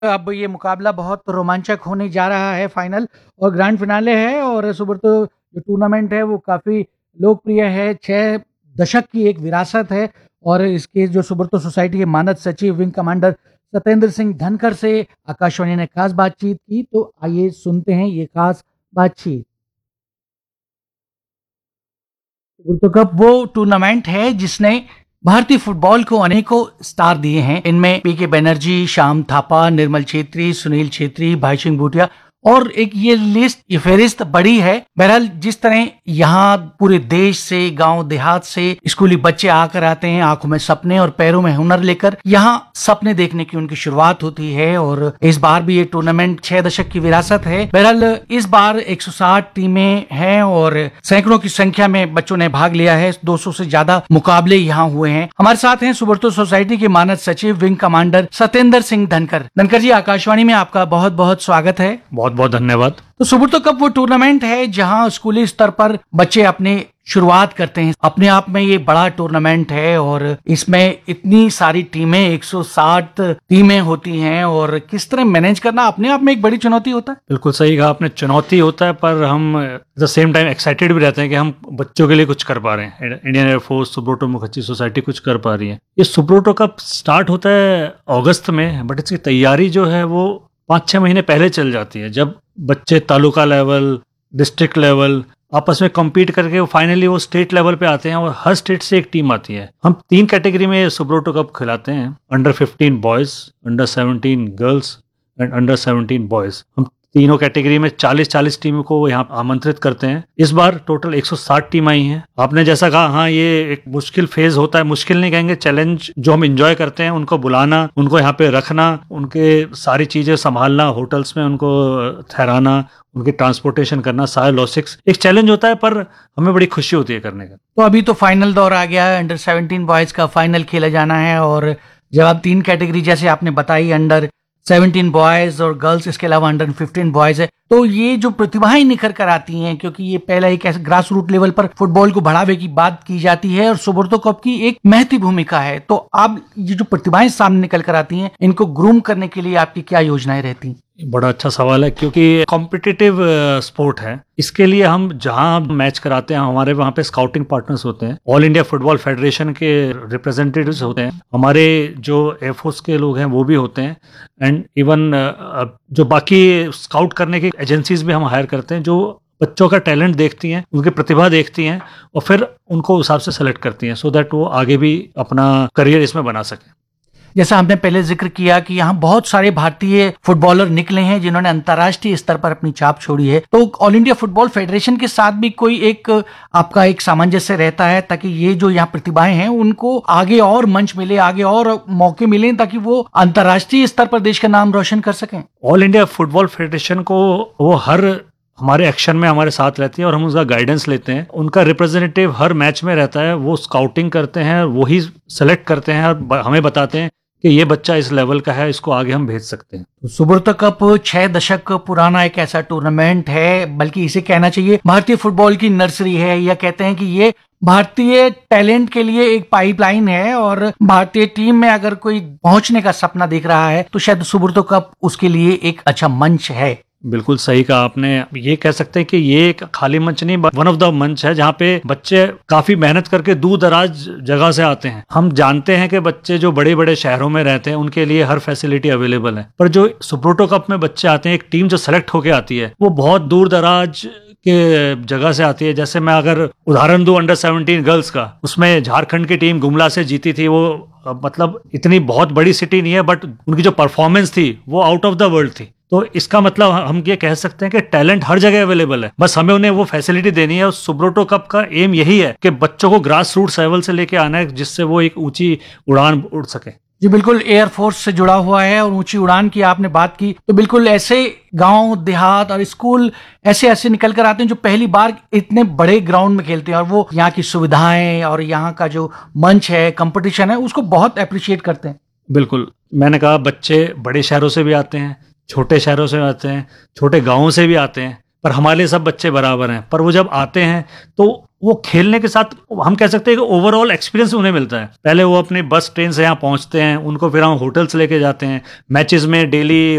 अब ये मुकाबला बहुत रोमांचक होने जा रहा है, फाइनल और ग्रैंड फिनाले है। और सुब्रतो, जो टूर्नामेंट है वो काफ़ी लोकप्रिय है, 6 दशक की एक विरासत है। और इसके जो सुब्रतो सोसाइटी के मानद सचिव विंग कमांडर सत्येंद्र सिंह धनखड़ से आकाशवाणी ने खास बातचीत की, तो आइए सुनते हैं ये खास बातचीत। सुब्रतो कप वो टूर्नामेंट है जिसने भारतीय फुटबॉल को अनेकों स्टार दिए हैं। इनमें पीके बनर्जी, श्याम थापा, निर्मल छेत्री, सुनील छेत्री, भाई सिंह भूटिया और एक ये फहरिस्त बड़ी है। बहरहाल जिस तरह यहाँ पूरे देश से, गांव देहात से स्कूली बच्चे आकर आते हैं, आंखों में सपने और पैरों में हुनर लेकर, यहाँ सपने देखने की उनकी शुरुआत होती है। और इस बार भी ये टूर्नामेंट 6 दशक की विरासत है। बहरहाल इस बार 160 टीमें हैं और सैकड़ों की संख्या में बच्चों ने भाग लिया है। 200 से ज्यादा मुकाबले यहाँ हुए हैं। हमारे साथ हैं सुब्रतो सोसाइटी के मानद सचिव विंग कमांडर सत्येंद्र सिंह धनखड़। धनखड़ जी, आकाशवाणी में आपका बहुत बहुत स्वागत है। बहुत बहुत धन्यवाद। तो सुब्रतो कप वो टूर्नामेंट है जहां स्कूली स्तर पर बच्चे अपने शुरुआत करते हैं। अपने आप में ये बड़ा टूर्नामेंट है और इसमें इतनी सारी टीमें, 160 टीमें होती हैं और किस तरह मैनेज करना अपने आप में एक बड़ी चुनौती होता है। बिल्कुल सही कहा आपने, चुनौती होता है, पर हम द सेम टाइम एक्साइटेड भी रहते हैं कि हम बच्चों के लिए कुछ कर पा रहे हैं। Indian air force, Subroto Mukherjee society कुछ कर पा रही है। ये सुब्रतो कप स्टार्ट होता है अगस्त में, बट इसकी तैयारी जो है वो 5-6 महीने पहले चल जाती है, जब बच्चे तालुका लेवल, डिस्ट्रिक्ट लेवल आपस में कम्पीट करके वो फाइनली वो स्टेट लेवल पे आते हैं और हर स्टेट से एक टीम आती है। हम 3 कैटेगरी में सुब्रतो कप खिलाते हैं, under 15 boys, under 17 girls and under 17 boys. हम तीनों कैटेगरी में 40-40 टीमों को यहाँ आमंत्रित करते हैं। इस बार टोटल 160 टीम आई हैं। आपने जैसा कहा, हाँ, ये एक मुश्किल फेज होता है, मुश्किल नहीं कहेंगे, चैलेंज जो हम एंजॉय करते हैं, उनको बुलाना, उनको यहाँ पे रखना, उनके सारी चीजें संभालना, होटल्स में उनको ठहराना, उनकी ट्रांसपोर्टेशन करना, सारे लॉजिस्टिक्स एक चैलेंज होता है, पर हमें बड़ी खुशी होती है करने का। तो अभी तो फाइनल दौर आ गया है, अंडर 17 बॉयज का फाइनल खेला जाना है। और जब आप 3 कैटेगरी जैसे आपने बताई, अंडर 17 बॉयज और गर्ल्स, इसके अलावा अंडर 15 बॉयज है, तो ये जो प्रतिभाएं निखर कर आती हैं, क्योंकि ये पहला एक ऐसे ग्रास रूट लेवल पर फुटबॉल को बढ़ावे की बात की जाती है और सुब्रतो कप की एक महती भूमिका है। तो आप ये जो प्रतिभाएं सामने निकल कर आती हैं, इनको ग्रूम करने के लिए आपकी क्या योजनाएं रहती हैं? बड़ा अच्छा सवाल है, क्योंकि कॉम्पिटिटिव स्पोर्ट है। इसके लिए हम जहां मैच कराते हैं, हमारे वहां पे स्काउटिंग पार्टनर्स होते हैं, ऑल इंडिया फुटबॉल फेडरेशन के रिप्रेजेंटेटिव्स होते हैं, हमारे जो एयरफोर्स के लोग हैं वो भी होते हैं, एंड इवन जो बाकी स्काउट करने की एजेंसीज भी हम हायर करते हैं, जो बच्चों का टैलेंट देखती हैं, उनकी प्रतिभा देखती हैं और फिर उनको हिसाब से सेलेक्ट करती हैं, सो दैट वो आगे भी अपना करियर इसमें बना सकें। जैसा आपने पहले जिक्र किया कि यहाँ बहुत सारे भारतीय फुटबॉलर निकले हैं जिन्होंने अंतर्राष्ट्रीय स्तर पर अपनी छाप छोड़ी है, तो ऑल इंडिया फुटबॉल फेडरेशन के साथ भी कोई एक आपका एक सामंजस्य रहता है ताकि ये जो यहाँ प्रतिभाएं हैं उनको आगे और मंच मिले, आगे और मौके मिले, ताकि वो अंतर्राष्ट्रीय स्तर पर देश का नाम रोशन कर सकें? ऑल इंडिया फुटबॉल फेडरेशन को वो हर हमारे एक्शन में हमारे साथ रहती है और हम उसका गाइडेंस लेते हैं। उनका रिप्रेजेंटेटिव हर मैच में रहता है, वो स्काउटिंग करते हैं, वही सेलेक्ट करते हैं और हमें बताते हैं कि ये बच्चा इस लेवल का है, इसको आगे हम भेज सकते हैं। तो सुब्रतो कप 6 दशक पुराना एक ऐसा टूर्नामेंट है, बल्कि इसे कहना चाहिए भारतीय फुटबॉल की नर्सरी है, या कहते हैं कि ये भारतीय टैलेंट के लिए एक पाइपलाइन है। और भारतीय टीम में अगर कोई पहुंचने का सपना देख रहा है तो शायद सुब्रतो कप उसके लिए एक अच्छा मंच है। बिल्कुल सही कहा आपने। ये कह सकते हैं कि ये एक खाली मंच नहीं, वन ऑफ द मंच है जहाँ पे बच्चे काफी मेहनत करके दूर दराज जगह से आते हैं। हम जानते हैं कि बच्चे जो बड़े बड़े शहरों में रहते हैं उनके लिए हर फैसिलिटी अवेलेबल है, पर जो सुब्रतो कप में बच्चे आते हैं, एक टीम जो सेलेक्ट होके आती है, वो बहुत दूर दराज के जगह से आती है। जैसे मैं अगर उदाहरण दूं अंडर 17 गर्ल्स का, उसमें झारखंड की टीम गुमला से जीती थी। वो मतलब इतनी बहुत बड़ी सिटी नहीं है, बट उनकी जो परफॉर्मेंस थी वो आउट ऑफ द वर्ल्ड थी। तो इसका मतलब हम ये कह सकते हैं कि टैलेंट हर जगह अवेलेबल है, बस हमें उन्हें वो फैसिलिटी देनी है। और सुब्रतो कप का एम यही है कि बच्चों को ग्रास रूट लेवल से लेके आना है, जिससे वो एक ऊंची उड़ान उड़ सके। जी बिल्कुल, एयरफोर्स से जुड़ा हुआ है और ऊंची उड़ान की आपने बात की, तो बिल्कुल ऐसे गांव देहात और स्कूल ऐसे निकल कर आते हैं जो पहली बार इतने बड़े ग्राउंड में खेलते हैं, और वो यहाँ की सुविधाएं और यहाँ का जो मंच है, कंपटीशन है, उसको बहुत अप्रिशिएट करते हैं। बिल्कुल, मैंने कहा बच्चे बड़े शहरों से भी आते हैं, छोटे शहरों से आते हैं, छोटे गाँवों से भी आते हैं, पर हमारे लिए सब बच्चे बराबर हैं। पर वो जब आते हैं तो वो खेलने के साथ हम कह सकते हैं कि ओवरऑल एक्सपीरियंस उन्हें मिलता है। पहले वो अपनी बस ट्रेन से यहाँ पहुँचते हैं, उनको फिर हम होटल्स लेके जाते हैं, मैचेस में डेली